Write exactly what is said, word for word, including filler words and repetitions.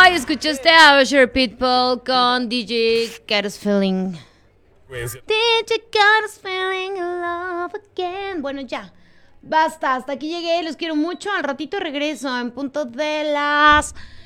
Ay, escuchaste a Usher Pitbull con D J Get Us Feeling. D J Get Us Feeling in Love Again. Bueno, ya. Basta, hasta aquí llegué. Los quiero mucho. Al ratito regreso en punto de las